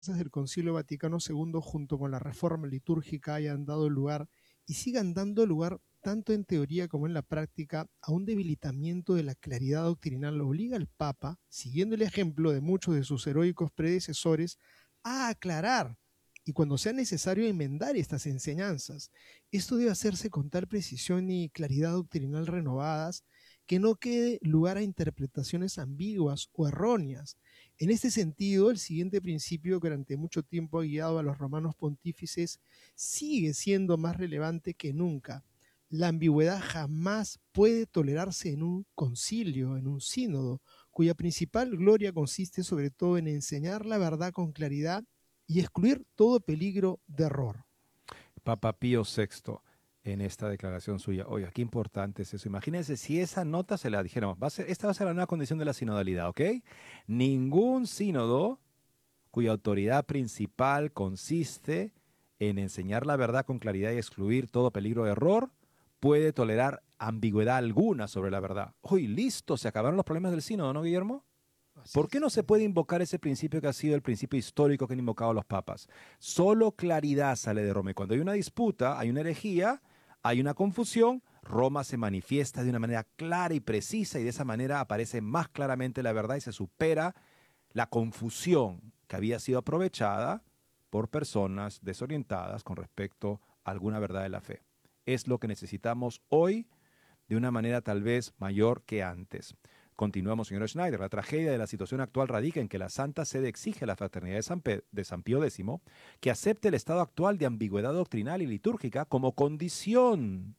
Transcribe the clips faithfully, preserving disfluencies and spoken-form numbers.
del Concilio Vaticano segundo junto con la reforma litúrgica hayan dado lugar y sigan dando lugar tanto en teoría como en la práctica a un debilitamiento de la claridad doctrinal, obliga al Papa, siguiendo el ejemplo de muchos de sus heroicos predecesores, a aclarar y cuando sea necesario enmendar estas enseñanzas. Esto debe hacerse con tal precisión y claridad doctrinal renovadas que no quede lugar a interpretaciones ambiguas o erróneas. En este sentido, el siguiente principio que durante mucho tiempo ha guiado a los romanos pontífices sigue siendo más relevante que nunca. La ambigüedad jamás puede tolerarse en un concilio, en un sínodo, cuya principal gloria consiste sobre todo en enseñar la verdad con claridad y excluir todo peligro de error. Papa Pío sexto, en esta declaración suya, oiga, qué importante es eso. Imagínense si esa nota se la dijéramos, va a ser, esta va a ser la nueva condición de la sinodalidad, ¿ok? Ningún sínodo cuya autoridad principal consiste en enseñar la verdad con claridad y excluir todo peligro de error, puede tolerar ambigüedad alguna sobre la verdad. Uy, listo, se acabaron los problemas del sínodo, ¿no, Guillermo? ¿Por qué no se puede invocar ese principio que ha sido el principio histórico que han invocado los papas? Solo claridad sale de Roma. Y cuando hay una disputa, hay una herejía, hay una confusión, Roma se manifiesta de una manera clara y precisa y de esa manera aparece más claramente la verdad y se supera la confusión que había sido aprovechada por personas desorientadas con respecto a alguna verdad de la fe. Es lo que necesitamos hoy de una manera tal vez mayor que antes. Continuamos, señor Schneider. La tragedia de la situación actual radica en que la Santa Sede exige a la Fraternidad de San, Pe- de San Pío X que acepte el estado actual de ambigüedad doctrinal y litúrgica como condición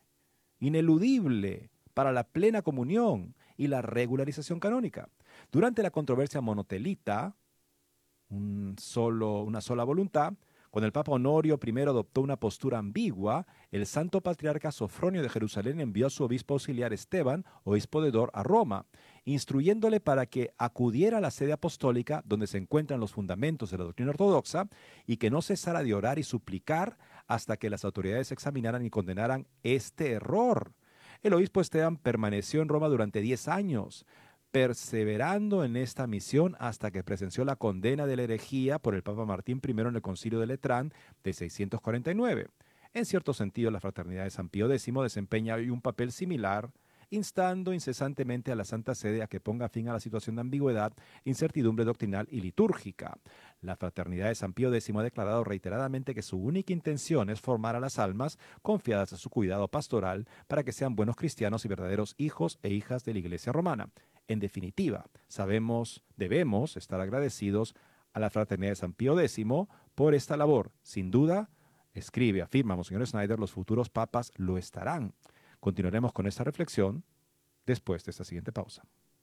ineludible para la plena comunión y la regularización canónica. Durante la controversia monotelita, un solo, una sola voluntad, cuando el Papa Honorio primero adoptó una postura ambigua, el santo patriarca Sofronio de Jerusalén envió a su obispo auxiliar Esteban, obispo de Dor, a Roma, instruyéndole para que acudiera a la sede apostólica donde se encuentran los fundamentos de la doctrina ortodoxa y que no cesara de orar y suplicar hasta que las autoridades examinaran y condenaran este error. El obispo Esteban permaneció en Roma durante diez años, perseverando en esta misión hasta que presenció la condena de la herejía por el Papa Martín primero en el Concilio de Letrán de seiscientos cuarenta y nueve. En cierto sentido, la Fraternidad de San Pío X desempeña hoy un papel similar, instando incesantemente a la Santa Sede a que ponga fin a la situación de ambigüedad, incertidumbre doctrinal y litúrgica. La Fraternidad de San Pío X ha declarado reiteradamente que su única intención es formar a las almas confiadas a su cuidado pastoral para que sean buenos cristianos y verdaderos hijos e hijas de la Iglesia romana. En definitiva, sabemos, debemos estar agradecidos a la Fraternidad de San Pío X por esta labor. Sin duda, escribe, afirma Monseñor Schneider, los futuros papas lo estarán. Continuaremos con esta reflexión después de esta siguiente pausa.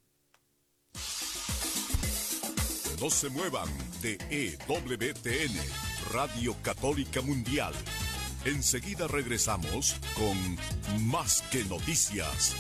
No se muevan de E W T N, Radio Católica Mundial. Enseguida regresamos con Más que Noticias.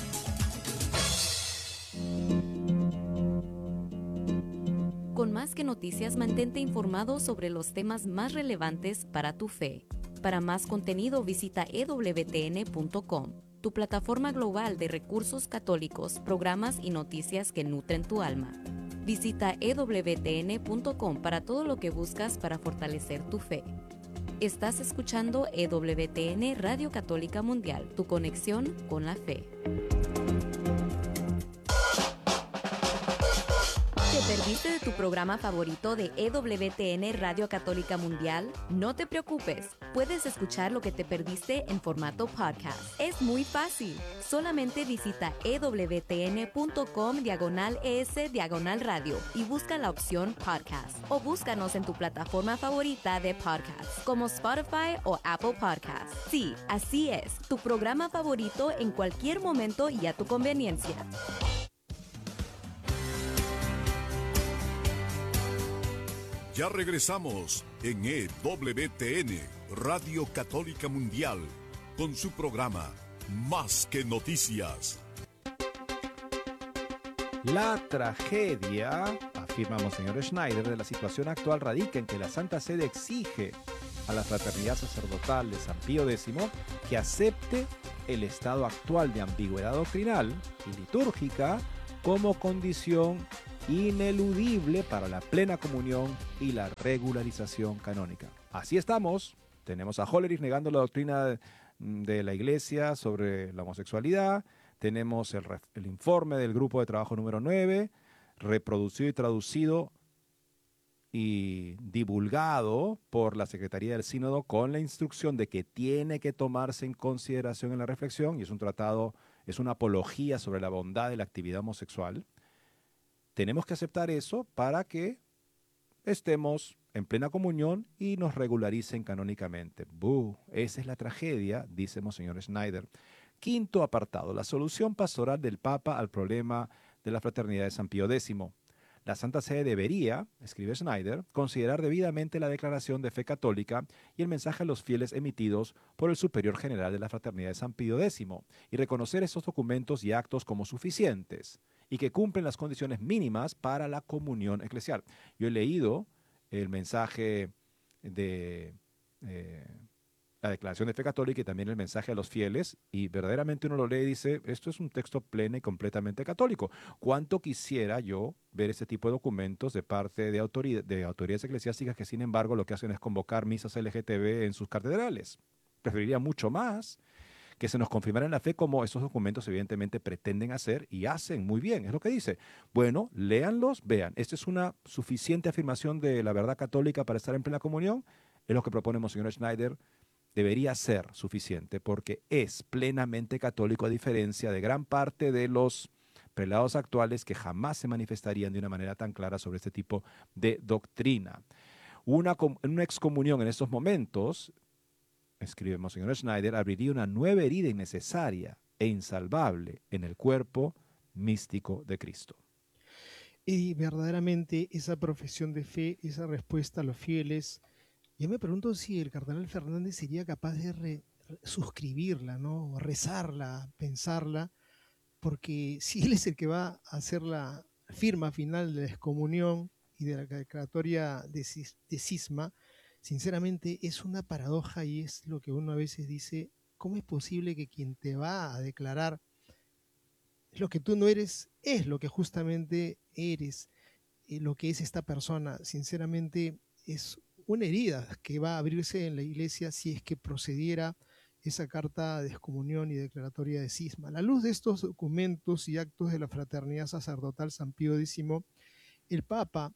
Con Más que Noticias, mantente informado sobre los temas más relevantes para tu fe. Para más contenido, visita e w t n punto com, tu plataforma global de recursos católicos, programas y noticias que nutren tu alma. Visita e w t n punto com para todo lo que buscas para fortalecer tu fe. Estás escuchando E W T N Radio Católica Mundial, tu conexión con la fe. ¿Te perdiste de tu programa favorito de E W T N Radio Católica Mundial? No te preocupes, puedes escuchar lo que te perdiste en formato podcast. Es muy fácil. Solamente visita e w t n punto com diagonal es diagonal radio y busca la opción podcast. O búscanos en tu plataforma favorita de podcast, como Spotify o Apple Podcasts. Sí, así es, tu programa favorito en cualquier momento y a tu conveniencia. Ya regresamos en E W T N, Radio Católica Mundial, con su programa Más que Noticias. La tragedia, afirma Monseñor Schneider, de la situación actual radica en que la Santa Sede exige a la Fraternidad Sacerdotal de San Pío X que acepte el estado actual de ambigüedad doctrinal y litúrgica como condición ineludible para la plena comunión y la regularización canónica. Así estamos. Tenemos a Hollerich negando la doctrina de la Iglesia sobre la homosexualidad. Tenemos el, el informe del grupo de trabajo número nueve, reproducido y traducido y divulgado por la Secretaría del Sínodo con la instrucción de que tiene que tomarse en consideración en la reflexión, y es un tratado, es una apología sobre la bondad de la actividad homosexual. Tenemos que aceptar eso para que estemos en plena comunión y nos regularicen canónicamente. ¡Buh! Esa es la tragedia, dice Monseñor Schneider. Quinto apartado, la solución pastoral del Papa al problema de la fraternidad de San Pío X. La Santa Sede debería, escribe Schneider, considerar debidamente la declaración de fe católica y el mensaje a los fieles emitidos por el Superior General de la Fraternidad de San Pío X y reconocer esos documentos y actos como suficientes y que cumplen las condiciones mínimas para la comunión eclesial. Yo he leído el mensaje de eh, la Declaración de Fe Católica y también el mensaje a los fieles, y verdaderamente uno lo lee y dice, esto es un texto pleno y completamente católico. ¿Cuánto quisiera yo ver este tipo de documentos de parte de, autoridad, de autoridades eclesiásticas que, sin embargo, lo que hacen es convocar misas L G T B en sus catedrales? Preferiría mucho más que se nos confirmara en la fe como esos documentos evidentemente pretenden hacer y hacen muy bien, es lo que dice. Bueno, léanlos, vean, esta es una suficiente afirmación de la verdad católica para estar en plena comunión, es lo que propone Monseñor Schneider, debería ser suficiente porque es plenamente católico a diferencia de gran parte de los prelados actuales que jamás se manifestarían de una manera tan clara sobre este tipo de doctrina. Una, una excomunión en estos momentos, escribe Monseñor Schneider, abriría una nueva herida innecesaria e insalvable en el cuerpo místico de Cristo. Y verdaderamente esa profesión de fe, esa respuesta a los fieles, yo me pregunto si el cardenal Fernández sería capaz de re, suscribirla, ¿no? Rezarla, pensarla, porque si él es el que va a hacer la firma final de la excomunión y de la declaratoria de, cis, de cisma, sinceramente es una paradoja y es lo que uno a veces dice, ¿cómo es posible que quien te va a declarar lo que tú no eres es lo que justamente eres, eh, lo que es esta persona? Sinceramente es una herida que va a abrirse en la Iglesia si es que procediera esa carta de excomunión y declaratoria de cisma. A la luz de estos documentos y actos de la Fraternidad Sacerdotal San Pío X, el Papa,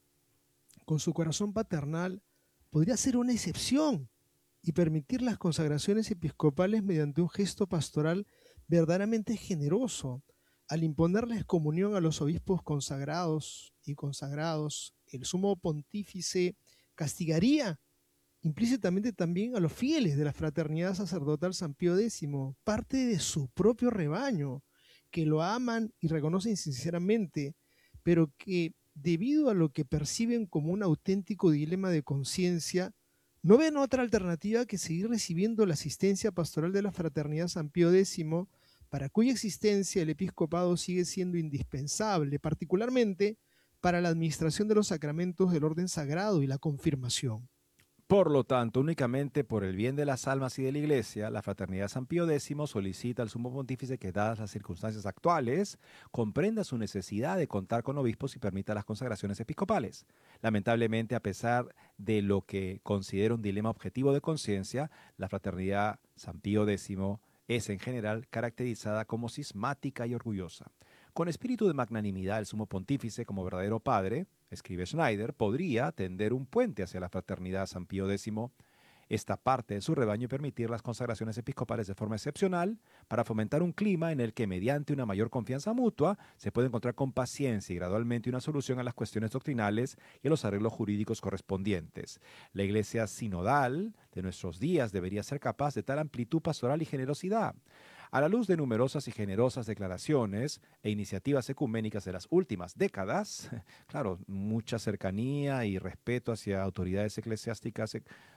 con su corazón paternal, podría ser una excepción y permitir las consagraciones episcopales mediante un gesto pastoral verdaderamente generoso. Al imponer la excomunión a los obispos consagrados y consagrados, el sumo pontífice castigaría implícitamente también a los fieles de la Fraternidad Sacerdotal San Pío X, parte de su propio rebaño, que lo aman y reconocen sinceramente, pero que debido a lo que perciben como un auténtico dilema de conciencia, no ven otra alternativa que seguir recibiendo la asistencia pastoral de la Fraternidad San Pío X, para cuya existencia el episcopado sigue siendo indispensable, particularmente para la administración de los sacramentos del orden sagrado y la confirmación. Por lo tanto, únicamente por el bien de las almas y de la Iglesia, la Fraternidad San Pío X solicita al Sumo Pontífice que, dadas las circunstancias actuales, comprenda su necesidad de contar con obispos y permita las consagraciones episcopales. Lamentablemente, a pesar de lo que considera un dilema objetivo de conciencia, la Fraternidad San Pío X es en general caracterizada como cismática y orgullosa. Con espíritu de magnanimidad, el Sumo Pontífice, como verdadero padre, escribe Schneider, podría tender un puente hacia la Fraternidad San Pío X, esta parte de su rebaño, y permitir las consagraciones episcopales de forma excepcional para fomentar un clima en el que, mediante una mayor confianza mutua, se puede encontrar con paciencia y gradualmente una solución a las cuestiones doctrinales y a los arreglos jurídicos correspondientes. La Iglesia sinodal de nuestros días debería ser capaz de tal amplitud pastoral y generosidad. A la luz de numerosas y generosas declaraciones e iniciativas ecuménicas de las últimas décadas, claro, mucha cercanía y respeto hacia autoridades eclesiásticas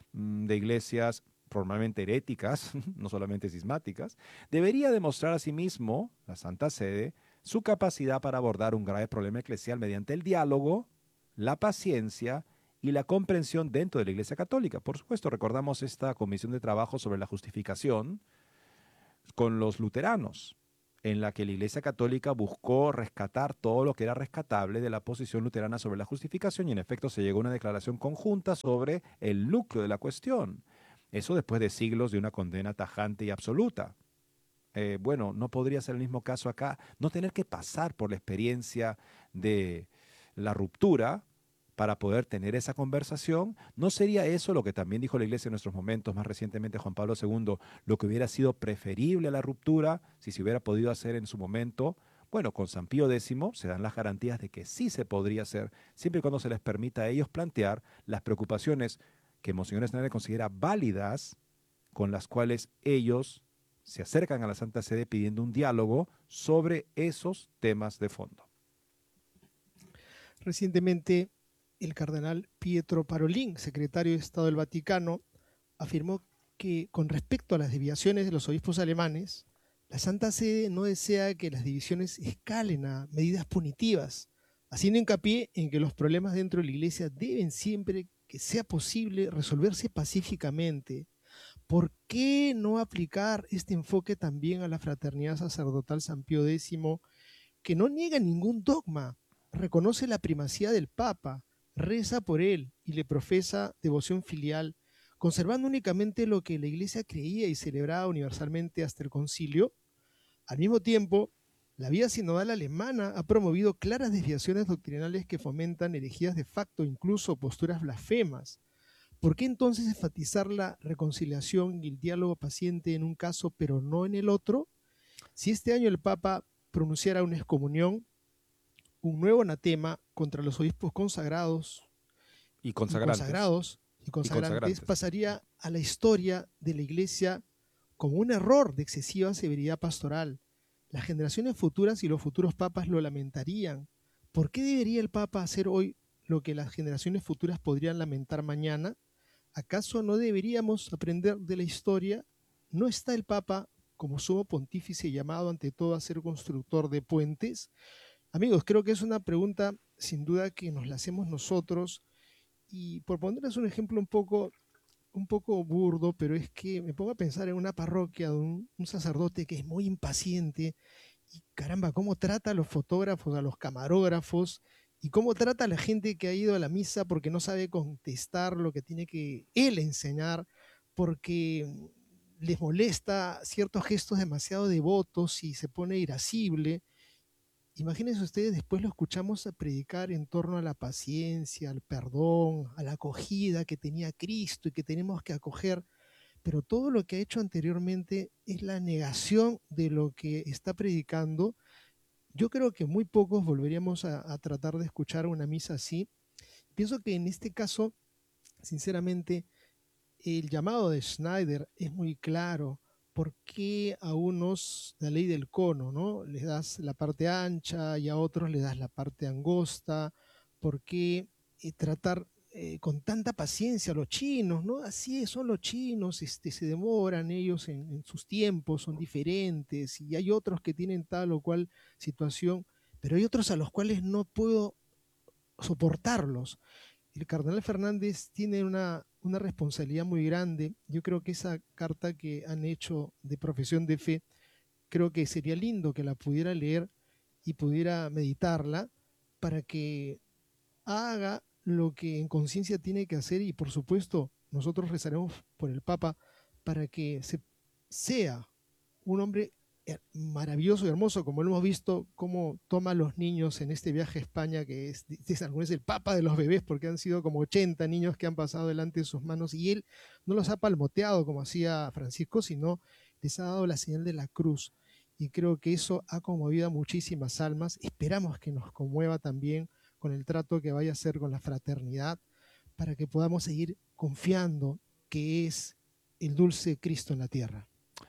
de iglesias formalmente heréticas, no solamente cismáticas, debería demostrar asimismo la Santa Sede su capacidad para abordar un grave problema eclesial mediante el diálogo, la paciencia y la comprensión dentro de la Iglesia Católica. Por supuesto, recordamos esta comisión de trabajo sobre la justificación con los luteranos. en la que la Iglesia Católica buscó rescatar todo lo que era rescatable de la posición luterana sobre la justificación y en efecto se llegó a una declaración conjunta sobre el núcleo de la cuestión. Eso después de siglos de una condena tajante y absoluta. Eh, bueno, no podría ser el mismo caso acá, no tener que pasar por la experiencia de la ruptura para poder tener esa conversación. ¿No sería eso lo que también dijo la Iglesia en nuestros momentos, más recientemente Juan Pablo segundo, lo que hubiera sido preferible a la ruptura si se hubiera podido hacer en su momento? Bueno, con San Pío décimo se dan las garantías de que sí se podría hacer, siempre y cuando se les permita a ellos plantear las preocupaciones que Monseñor Snyder considera válidas, con las cuales ellos se acercan a la Santa Sede pidiendo un diálogo sobre esos temas de fondo. Recientemente, el cardenal Pietro Parolin, secretario de Estado del Vaticano, afirmó que con respecto a las desviaciones de los obispos alemanes, la Santa Sede no desea que las divisiones escalen a medidas punitivas, haciendo hincapié en que los problemas dentro de la Iglesia deben siempre que sea posible resolverse pacíficamente. ¿Por qué no aplicar este enfoque también a la fraternidad sacerdotal San Pío décimo, que no niega ningún dogma, reconoce la primacía del Papa, reza por él y le profesa devoción filial, conservando únicamente lo que la Iglesia creía y celebraba universalmente hasta el concilio? Al mismo tiempo, la vía sinodal alemana ha promovido claras desviaciones doctrinales que fomentan herejías de facto, incluso posturas blasfemas. ¿Por qué entonces enfatizar la reconciliación y el diálogo paciente en un caso pero no en el otro? Si este año el Papa pronunciara una excomunión, un nuevo anatema contra los obispos consagrados y consagrantes, y consagrados, y consagrantes, y consagrantes pasaría a la historia de la Iglesia como un error de excesiva severidad pastoral. Las generaciones futuras y los futuros papas lo lamentarían. ¿Por qué debería el Papa hacer hoy lo que las generaciones futuras podrían lamentar mañana? ¿Acaso no deberíamos aprender de la historia? ¿No está el Papa como sumo pontífice llamado ante todo a ser constructor de puentes? Amigos, creo que es una pregunta sin duda que nos la hacemos nosotros y por ponerles un ejemplo un poco, un poco burdo, pero es que me pongo a pensar en una parroquia de un, un sacerdote que es muy impaciente y caramba, cómo trata a los fotógrafos, a los camarógrafos y cómo trata a la gente que ha ido a la misa porque no sabe contestar lo que tiene que él enseñar, porque les molesta ciertos gestos demasiado devotos y se pone irascible. Imagínense ustedes, después lo escuchamos a predicar en torno a la paciencia, al perdón, a la acogida que tenía Cristo y que tenemos que acoger, pero todo lo que ha hecho anteriormente es la negación de lo que está predicando. Yo creo que muy pocos volveríamos a, a tratar de escuchar una misa así. Pienso que en este caso, sinceramente, el llamado de Snyder es muy claro. ¿Por qué a unos la ley del cono, ¿no? Les das la parte ancha y a otros les das la parte angosta? ¿Por qué eh, tratar eh, con tanta paciencia a los chinos, ¿no? Así es, son los chinos, este, se demoran ellos en, en sus tiempos, son diferentes, y hay otros que tienen tal o cual situación, pero hay otros a los cuales no puedo soportarlos. El cardenal Fernández tiene una, una responsabilidad muy grande. Yo creo que esa carta que han hecho de profesión de fe, creo que sería lindo que la pudiera leer y pudiera meditarla para que haga lo que en conciencia tiene que hacer y por supuesto nosotros rezaremos por el Papa para que se, sea un hombre maravilloso y hermoso, como lo hemos visto, cómo toma a los niños en este viaje a España, que es, es, es el papa de los bebés, porque han sido como ochenta niños que han pasado delante de sus manos, y él no los ha palmoteado como hacía Francisco, sino les ha dado la señal de la cruz, y creo que eso ha conmovido a muchísimas almas. Esperamos que nos conmueva también con el trato que vaya a hacer con la fraternidad, para que podamos seguir confiando que es el dulce Cristo en la tierra.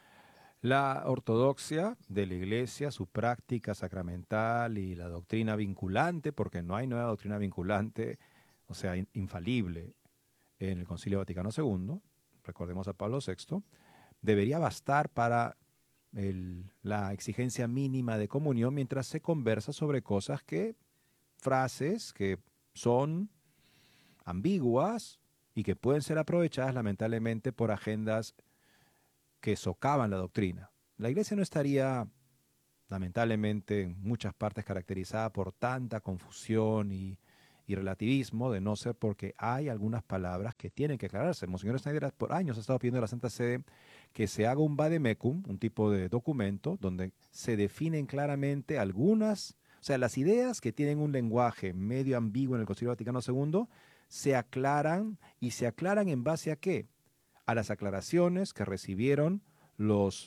La ortodoxia de la Iglesia, su práctica sacramental y la doctrina vinculante, porque no hay nueva doctrina vinculante, o sea, infalible, en el Concilio Vaticano segundo, recordemos a Pablo sexto, debería bastar para el, la exigencia mínima de comunión mientras se conversa sobre cosas que, frases que son ambiguas y que pueden ser aprovechadas lamentablemente por agendas que socavan la doctrina. La Iglesia no estaría lamentablemente en muchas partes caracterizada por tanta confusión y, y relativismo, de no ser porque hay algunas palabras que tienen que aclararse. Monseñor Schneider por años ha estado pidiendo a la Santa Sede que se haga un vademecum, un tipo de documento, donde se definen claramente algunas, o sea, las ideas que tienen un lenguaje medio ambiguo en el Concilio Vaticano segundo, se aclaran y se aclaran en base a qué? A las aclaraciones que recibieron los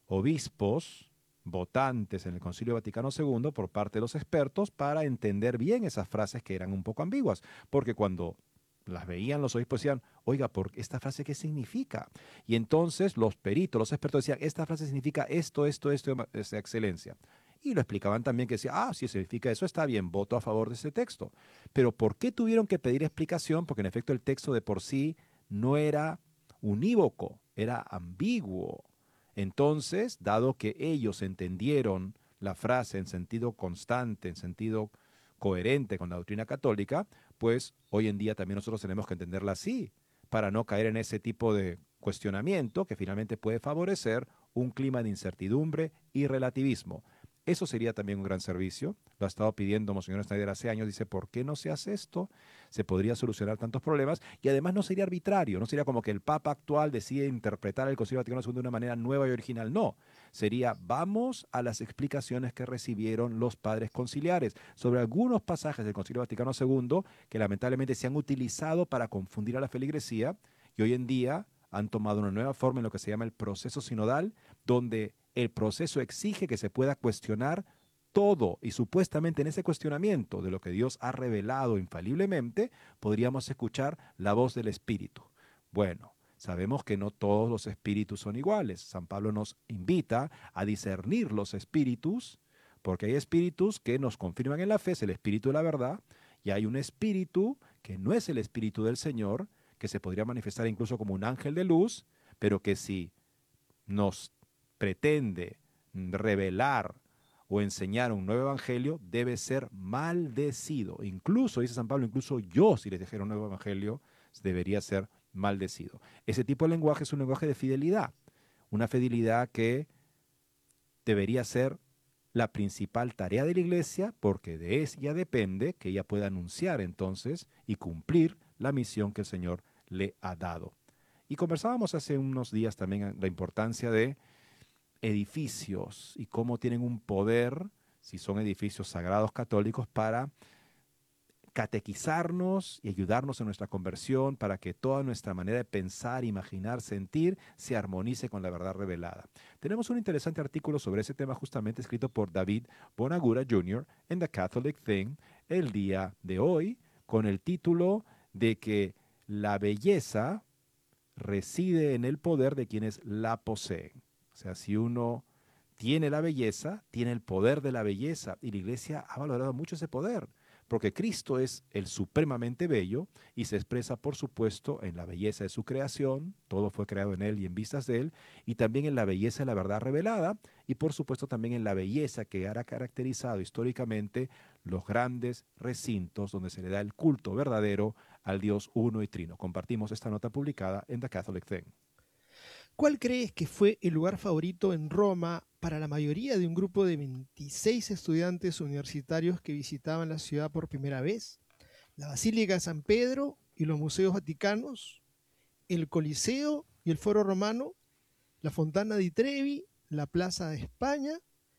obispos votantes en el Concilio Vaticano segundo por parte de los expertos para entender bien esas frases que eran un poco ambiguas, porque cuando las veían los obispos decían, oiga, ¿por esta frase qué significa? Y entonces los peritos, los expertos decían, esta frase significa esto, esto, esto, esa excelencia. Y lo explicaban también que decía, ah, si significa eso, está bien, voto a favor de ese texto. Pero ¿por qué tuvieron que pedir explicación? Porque en efecto el texto de por sí no era unívoco, era ambiguo. Entonces, dado que ellos entendieron la frase en sentido constante, en sentido coherente con la doctrina católica, pues hoy en día también nosotros tenemos que entenderla así, para no caer en ese tipo de cuestionamiento que finalmente puede favorecer un clima de incertidumbre y relativismo. Eso sería también un gran servicio. Lo ha estado pidiendo Monseñor Schneider hace años. Dice, ¿por qué no se hace esto? Se podría solucionar tantos problemas y además no sería arbitrario. No sería como que el Papa actual decide interpretar el Concilio Vaticano segundo de una manera nueva y original. No. Sería, vamos a las explicaciones que recibieron los padres conciliares sobre algunos pasajes del Concilio Vaticano segundo que lamentablemente se han utilizado para confundir a la feligresía y hoy en día han tomado una nueva forma en lo que se llama el proceso sinodal, donde el proceso exige que se pueda cuestionar todo y supuestamente en ese cuestionamiento de lo que Dios ha revelado infaliblemente, podríamos escuchar la voz del Espíritu. Bueno, sabemos que no todos los espíritus son iguales. San Pablo nos invita a discernir los espíritus, porque hay espíritus que nos confirman en la fe, es el espíritu de la verdad, y hay un espíritu que no es el espíritu del Señor, que se podría manifestar incluso como un ángel de luz, pero que si nos pretende revelar o enseñar un nuevo evangelio, debe ser maldecido. Incluso, dice San Pablo, incluso yo, si les dejara un nuevo evangelio, debería ser maldecido. Ese tipo de lenguaje es un lenguaje de fidelidad, una fidelidad que debería ser la principal tarea de la Iglesia, porque de ella depende que ella pueda anunciar entonces y cumplir la misión que el Señor le ha dado. Y conversábamos hace unos días también la importancia de edificios y cómo tienen un poder, si son edificios sagrados católicos, para catequizarnos y ayudarnos en nuestra conversión, para que toda nuestra manera de pensar, imaginar, sentir, se armonice con la verdad revelada. Tenemos un interesante artículo sobre ese tema justamente escrito por David Bonagura junior en The Catholic Thing el día de hoy, con el título de que la belleza reside en el poder de quienes la poseen. O sea, si uno tiene la belleza, tiene el poder de la belleza. Y la Iglesia ha valorado mucho ese poder, porque Cristo es el supremamente bello y se expresa, por supuesto, en la belleza de su creación, todo fue creado en Él y en vistas de Él, y también en la belleza de la verdad revelada, y por supuesto también en la belleza que ha caracterizado históricamente los grandes recintos donde se le da el culto verdadero al Dios uno y trino. Compartimos esta nota publicada en The Catholic Thing. ¿Cuál crees que fue el lugar favorito en Roma para la mayoría de un grupo de veintiséis estudiantes universitarios que visitaban la ciudad por primera vez? ¿La Basílica de San Pedro y los museos vaticanos? ¿El Coliseo y el Foro Romano? ¿La Fontana di Trevi? ¿La Plaza de España?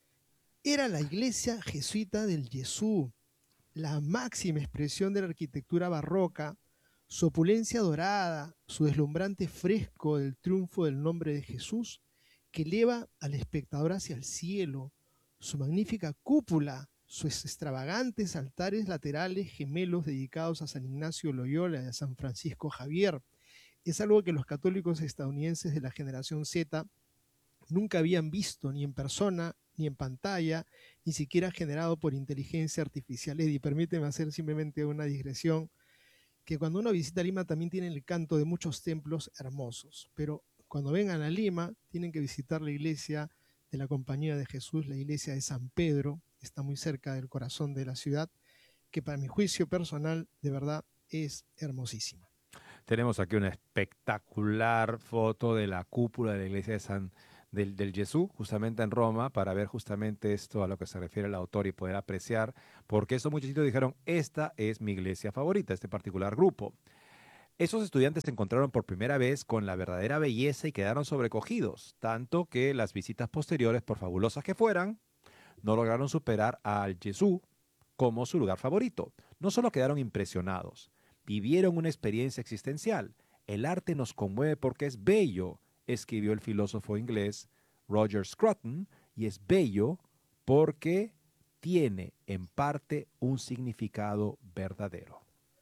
Era la iglesia jesuita del Gesù, la máxima expresión de la arquitectura barroca, su opulencia dorada, su deslumbrante fresco del triunfo del nombre de Jesús, que eleva al espectador hacia el cielo, su magnífica cúpula, sus extravagantes altares laterales gemelos dedicados a San Ignacio Loyola y a San Francisco Javier. Es algo que los católicos estadounidenses de la generación Z nunca habían visto ni en persona, ni en pantalla, ni siquiera generado por inteligencia artificial. Eddie, permíteme hacer simplemente una digresión, que cuando uno visita Lima también tiene el canto de muchos templos hermosos, pero cuando vengan a Lima tienen que visitar la iglesia de la Compañía de Jesús, la iglesia de San Pedro, está muy cerca del corazón de la ciudad, que para mi juicio personal de verdad es hermosísima. Tenemos aquí una espectacular foto de la cúpula de la iglesia de San, del, del Gesù, justamente en Roma, para ver justamente esto a lo que se refiere el autor y poder apreciar, porque esos muchachitos dijeron, esta es mi iglesia favorita, este particular grupo. Esos estudiantes se encontraron por primera vez con la verdadera belleza y quedaron sobrecogidos, tanto que las visitas posteriores, por fabulosas que fueran, no lograron superar al Gesù como su lugar favorito. No solo quedaron impresionados, vivieron una experiencia existencial. El arte nos conmueve porque es bello, escribió el filósofo inglés Roger Scruton, y es bello porque tiene en parte un significado verdadero.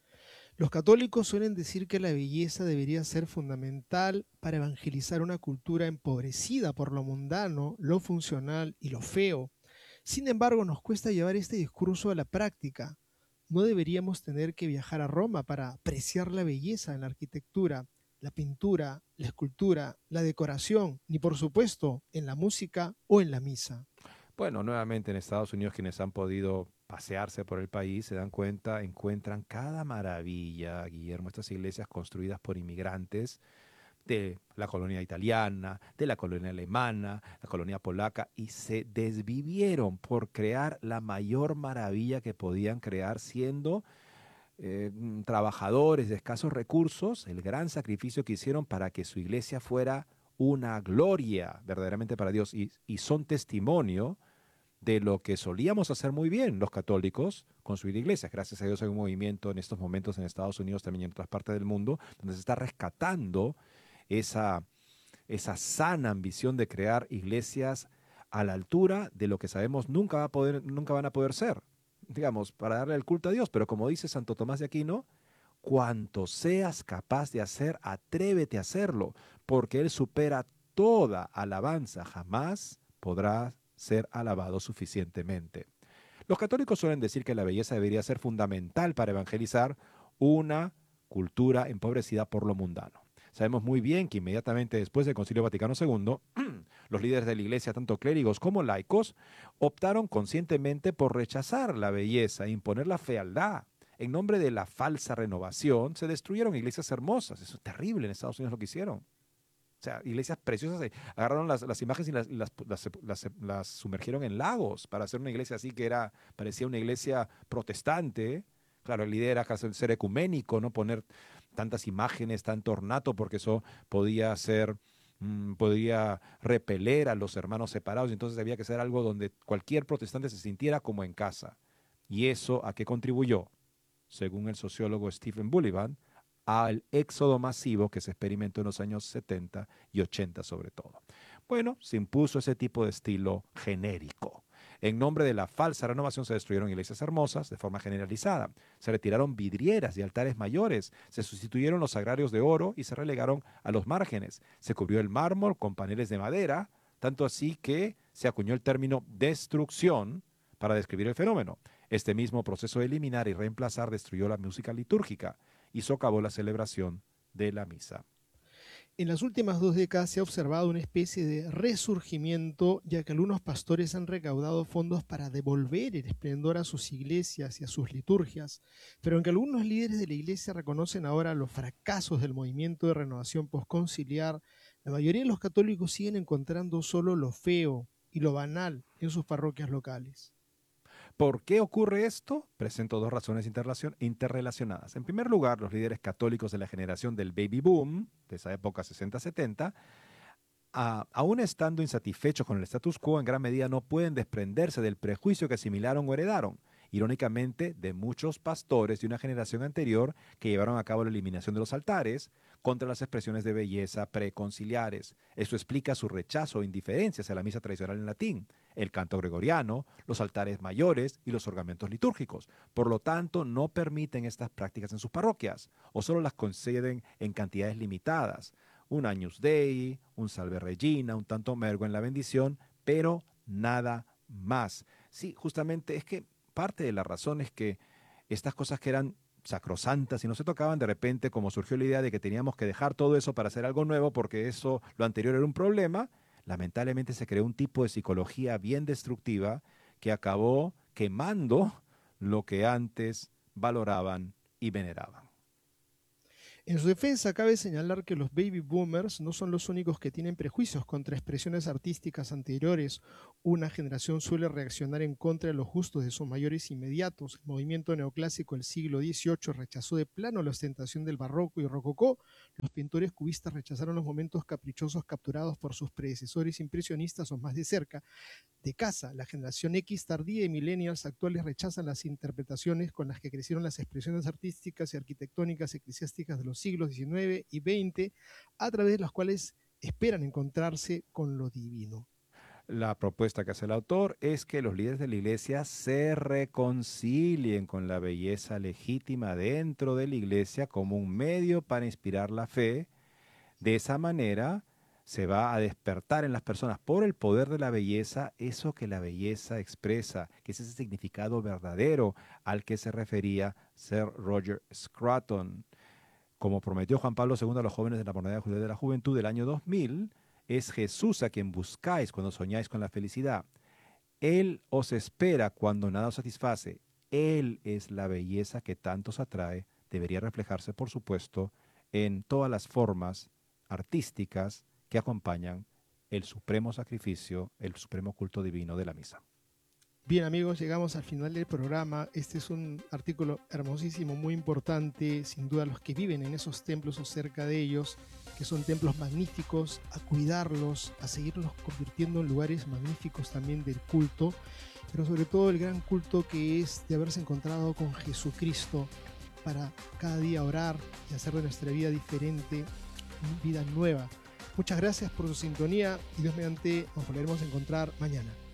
Los católicos suelen decir que la belleza debería ser fundamental para evangelizar una cultura empobrecida por lo mundano, lo funcional y lo feo. Sin embargo, nos cuesta llevar este discurso a la práctica. No deberíamos tener que viajar a Roma para apreciar la belleza en la arquitectura, la pintura, la escultura, la decoración, ni por supuesto en la música o en la misa. Bueno, nuevamente en Estados Unidos quienes han podido pasearse por el país se dan cuenta, encuentran cada maravilla, Guillermo, estas iglesias construidas por inmigrantes de la colonia italiana, de la colonia alemana, la colonia polaca, y se desvivieron por crear la mayor maravilla que podían crear siendo eh, trabajadores de escasos recursos, el gran sacrificio que hicieron para que su iglesia fuera una gloria verdaderamente para Dios, y, y son testimonio de lo que solíamos hacer muy bien los católicos, construir iglesias. Gracias a Dios hay un movimiento en estos momentos en Estados Unidos, también y en otras partes del mundo, donde se está rescatando esa, esa sana ambición de crear iglesias a la altura de lo que sabemos nunca, va a poder, nunca van a poder ser, digamos, para darle el culto a Dios. Pero como dice Santo Tomás de Aquino, cuanto seas capaz de hacer, atrévete a hacerlo, porque Él supera toda alabanza, jamás podrá ser alabado suficientemente. Los católicos suelen decir que la belleza debería ser fundamental para evangelizar una cultura empobrecida por lo mundano. Sabemos muy bien que inmediatamente después del Concilio Vaticano segundo, los líderes de la Iglesia, tanto clérigos como laicos, optaron conscientemente por rechazar la belleza e imponer la fealdad. En nombre de la falsa renovación, se destruyeron iglesias hermosas. Eso es terrible, en Estados Unidos lo que hicieron. O sea, iglesias preciosas, agarraron las, las imágenes y las, las, las, las, las sumergieron en lagos para hacer una iglesia así que era, parecía una iglesia protestante. Claro, la idea era ser ecuménico, no poner tantas imágenes, tanto ornato, porque eso podía ser, mmm, podía repeler a los hermanos separados, y entonces había que ser algo donde cualquier protestante se sintiera como en casa. ¿Y eso a qué contribuyó? Según el sociólogo Stephen Bullivant, al éxodo masivo que se experimentó en los años setenta y ochenta sobre todo. Bueno, se impuso ese tipo de estilo genérico. En nombre de la falsa renovación se destruyeron iglesias hermosas de forma generalizada. Se retiraron vidrieras y altares mayores. Se sustituyeron los sagrarios de oro y se relegaron a los márgenes. Se cubrió el mármol con paneles de madera, tanto así que se acuñó el término destrucción para describir el fenómeno. Este mismo proceso de eliminar y reemplazar destruyó la música litúrgica y socavó la celebración de la misa. En las últimas dos décadas se ha observado una especie de resurgimiento, ya que algunos pastores han recaudado fondos para devolver el esplendor a sus iglesias y a sus liturgias, pero aunque algunos líderes de la iglesia reconocen ahora los fracasos del movimiento de renovación posconciliar, la mayoría de los católicos siguen encontrando solo lo feo y lo banal en sus parroquias locales. ¿Por qué ocurre esto? Presento dos razones interrelacionadas. En primer lugar, los líderes católicos de la generación del baby boom, de esa época sesenta setenta, a, aún estando insatisfechos con el status quo, en gran medida no pueden desprenderse del prejuicio que asimilaron o heredaron, irónicamente, de muchos pastores de una generación anterior que llevaron a cabo la eliminación de los altares contra las expresiones de belleza preconciliares. Esto explica su rechazo o indiferencia hacia la misa tradicional en latín, el canto gregoriano, los altares mayores y los ornamentos litúrgicos. Por lo tanto, no permiten estas prácticas en sus parroquias o solo las conceden en cantidades limitadas. Un Agnus Dei, un Salve Regina, un Tantum Ergo en la bendición, pero nada más. Sí, justamente es que parte de la razón es que estas cosas que eran sacrosantas y no se tocaban, de repente, como surgió la idea de que teníamos que dejar todo eso para hacer algo nuevo porque eso, lo anterior era un problema, lamentablemente se creó un tipo de psicología bien destructiva que acabó quemando lo que antes valoraban y veneraban. En su defensa, cabe señalar que los baby boomers no son los únicos que tienen prejuicios contra expresiones artísticas anteriores. Una generación suele reaccionar en contra de los gustos de sus mayores inmediatos. El movimiento neoclásico del siglo dieciocho rechazó de plano la ostentación del barroco y rococó. Los pintores cubistas rechazaron los momentos caprichosos capturados por sus predecesores impresionistas o más de cerca. De casa, la generación X tardía y millennials actuales rechazan las interpretaciones con las que crecieron las expresiones artísticas y arquitectónicas eclesiásticas de los siglos diecinueve y veinte, a través de las cuales esperan encontrarse con lo divino. La propuesta que hace el autor es que los líderes de la iglesia se reconcilien con la belleza legítima dentro de la iglesia como un medio para inspirar la fe. De esa manera se va a despertar en las personas por el poder de la belleza eso que la belleza expresa, que es ese significado verdadero al que se refería Sir Roger Scruton. Como prometió Juan Pablo segundo a los jóvenes de la Moneda Judía de la Juventud del año dos mil, es Jesús a quien buscáis cuando soñáis con la felicidad. Él os espera cuando nada os satisface. Él es la belleza que tantos atrae. Debería reflejarse, por supuesto, en todas las formas artísticas que acompañan el supremo sacrificio, el supremo culto divino de la misa. Bien, amigos, llegamos al final del programa. Este es un artículo hermosísimo, muy importante. Sin duda, los que viven en esos templos o cerca de ellos, que son templos magníficos, a cuidarlos, a seguirlos convirtiendo en lugares magníficos también del culto, pero sobre todo el gran culto que es de haberse encontrado con Jesucristo para cada día orar y hacer de nuestra vida diferente, vida nueva. Muchas gracias por su sintonía y Dios mediante nos volveremos a encontrar mañana.